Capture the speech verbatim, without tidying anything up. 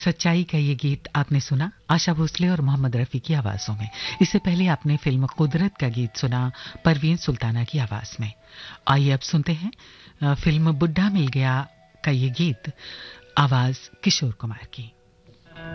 सच्चाई का ये गीत आपने सुना आशा भोसले और मोहम्मद रफी की आवाजों में। इससे पहले आपने फिल्म कुदरत का गीत सुना परवीन सुल्ताना की आवाज में। आइए अब सुनते हैं अ, फिल्म बुड्ढा मिल गया का ये गीत, आवाज किशोर कुमार की।